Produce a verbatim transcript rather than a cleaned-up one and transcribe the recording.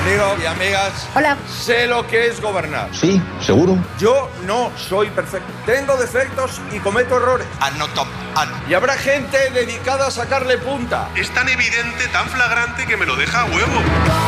Amigos y amigas. Hola. Sé lo que es gobernar. Sí, seguro. Yo no soy perfecto. Tengo defectos y cometo errores. Ah, no top. Ah. Y habrá gente dedicada a sacarle punta. Es tan evidente, tan flagrante que me lo deja a huevo.